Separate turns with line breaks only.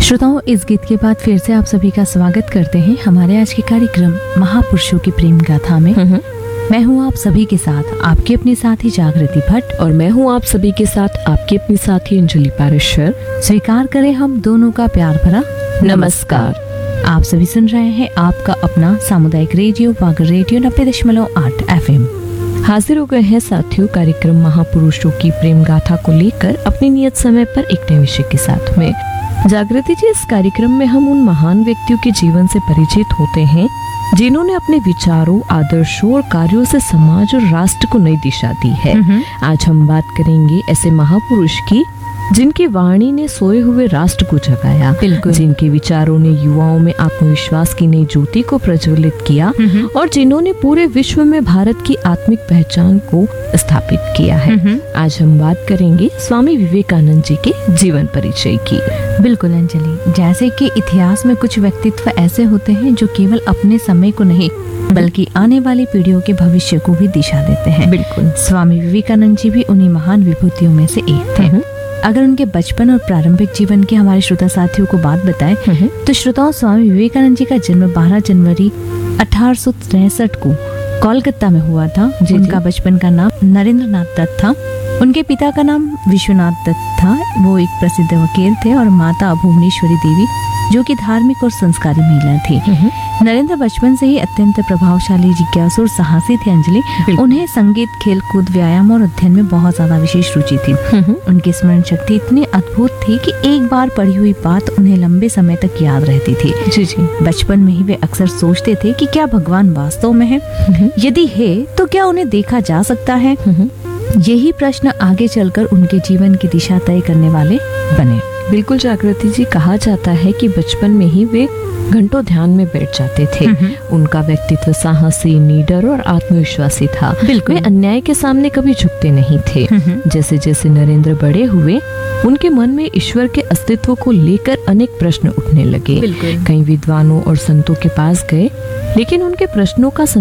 श्रोताओं, इस गीत के बाद फिर से आप सभी का स्वागत करते हैं हमारे आज के कार्यक्रम महापुरुषों की प्रेम गाथा में। मैं हूँ आप सभी के साथ आपकी अपनी साथी जागृति भट्ट
और मैं हूँ आप सभी के साथ आपकी अपनी साथी अंजलि पारेश्वर।
स्वीकार करें हम दोनों का प्यार भरा
नमस्कार।
आप सभी सुन रहे हैं आपका अपना सामुदायिक रेडियो वागर रेडियो 90.8 FM।
हाजिर हो गए हैं साथियों कार्यक्रम महापुरुषों की प्रेम गाथा को लेकर अपने नियत समय पर एक नए विषय के साथ में। जागृति जी, इस कार्यक्रम में हम उन महान व्यक्तियों के जीवन से परिचित होते हैं जिन्होंने अपने विचारों, आदर्शों और कार्यों से समाज और राष्ट्र को नई दिशा दी है। आज हम बात करेंगे ऐसे महापुरुष की जिनकी वाणी ने सोए हुए राष्ट्र को जगाया, जिनके विचारों ने युवाओं में आत्मविश्वास की नई ज्योति को प्रज्वलित किया और जिन्होंने पूरे विश्व में भारत की आत्मिक पहचान को स्थापित किया है। आज हम बात करेंगे स्वामी विवेकानंद जी के जीवन परिचय की।
बिल्कुल अंजलि, जैसे कि इतिहास में कुछ व्यक्तित्व ऐसे होते हैं जो केवल अपने समय को नहीं बल्कि आने वाली पीढ़ियों के भविष्य को भी दिशा देते हैं।
बिल्कुल,
स्वामी विवेकानंद जी भी उन्हीं महान विभूतियों में से एक थे। अगर उनके बचपन और प्रारंभिक जीवन के हमारे श्रोता साथियों को बात बताएं तो श्रोताओं, स्वामी विवेकानंद जी का जन्म 12 जनवरी 1863 को कोलकाता में हुआ था। जिनका बचपन का नाम नरेंद्र नाथ दत्त था। उनके पिता का नाम विश्वनाथ दत्त था, वो एक प्रसिद्ध वकील थे, और माता भुवनेश्वरी देवी जो कि धार्मिक और संस्कारी महिला थी। नरेंद्र बचपन से ही अत्यंत प्रभावशाली, जिज्ञासु और साहसी थे अंजलि। उन्हें संगीत, खेलकूद, व्यायाम और अध्ययन में बहुत ज्यादा विशेष रुचि थी। उनकी स्मरण शक्ति इतनी अद्भुत थी कि एक बार पढ़ी हुई बात उन्हें लंबे समय तक याद रहती थी।
जी।
बचपन में ही वे अक्सर सोचते थे कि क्या भगवान वास्तव में है? यदि है तो क्या उन्हें देखा जा सकता है? यही प्रश्न आगे चलकर उनके जीवन की दिशा तय करने वाले बने।
बिल्कुल जागृति जी, कहा जाता है कि बचपन में ही वे घंटों ध्यान में बैठ जाते थे। उनका व्यक्तित्व साहसी, निडर और आत्मविश्वासी था। वे अन्याय के सामने कभी झुकते नहीं थे। जैसे जैसे नरेंद्र बड़े हुए, उनके मन में ईश्वर के अस्तित्व को लेकर अनेक प्रश्न उठने लगे। कई विद्वानों और संतों के पास गए, लेकिन उनके प्रश्नों का